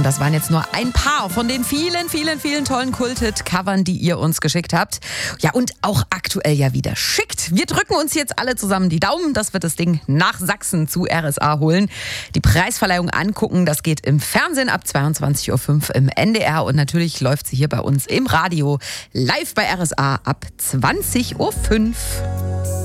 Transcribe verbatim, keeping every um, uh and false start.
das waren jetzt nur ein paar von den vielen, vielen, vielen tollen Kult-Hit-Covern, die ihr uns geschickt habt. Ja, und auch aktuell ja wieder schickt. Wir drücken uns jetzt alle zusammen die Daumen, dass wir das Ding nach Sachsen zu R S A holen. Die Preisverleihung angucken, das geht im Fernsehen ab zweiundzwanzig Uhr fünf im N D R. Und natürlich läuft sie hier bei uns im Radio live bei R S A ab zwanzig Uhr fünf.